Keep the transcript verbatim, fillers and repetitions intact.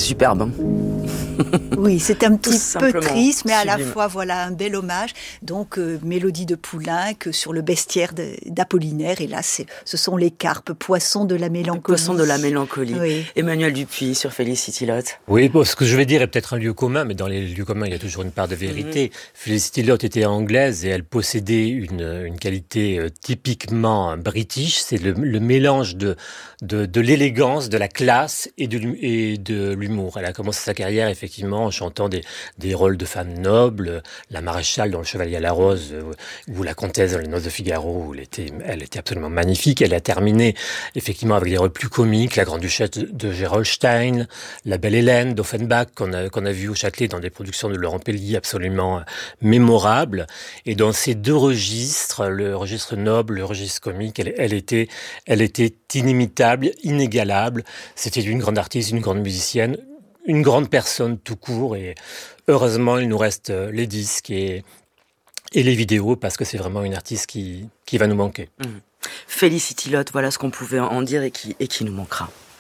superbe. Hein. Oui, c'est un petit peu triste, mais à sublime. la fois, voilà, un bel hommage. Donc, euh, Mélodie de Poulenc sur le bestiaire de, d'Apollinaire. Et là, c'est, ce sont les carpes, poissons de la mélancolie. Poissons de la mélancolie. Oui. Emmanuel Dupuis sur Felicity Lotte. Oui, bon, ce que je vais dire est peut-être un lieu commun, mais dans les lieux communs, il y a toujours une part de vérité. Mmh. Felicity Lotte était anglaise et elle possédait une, une qualité euh, typiquement british. C'est le, le mélange de, de, de l'élégance, de la classe et de, et de l'humour. Elle a commencé sa carrière, effectivement, en chantant des, des rôles de femmes nobles, la maréchale dans Le Chevalier à la Rose, ou la comtesse dans Les Noces de Figaro, où elle était, elle était absolument magnifique. Elle a terminé, effectivement, avec des rôles plus comiques, la Grande-Duchesse de Gerolstein, la Belle Hélène d'Offenbach, qu'on a, qu'on a vu au Châtelet dans des productions de Laurent Pellier absolument mémorables. Et dans ces deux registres, le registre noble, le registre comique, elle, elle était, elle était inimitable, inégalable. C'était une grande artiste, une grande musicienne, une grande personne tout court. Et heureusement, il nous reste les disques et, et les vidéos, parce que c'est vraiment une artiste qui, qui va nous manquer. Mmh. Felicity Lotte, voilà ce qu'on pouvait en dire et qui, et qui nous manquera.